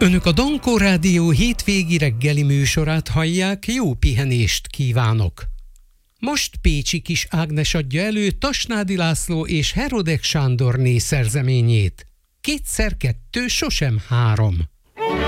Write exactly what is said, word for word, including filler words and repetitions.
Önök a Dankó Rádió hétvégi reggeli műsorát hallják, jó pihenést kívánok! Most Pécsi Kis Ágnes adja elő Tasnádi László és Herodek Sándorné szerzeményét. Kétszer kettő sosem három.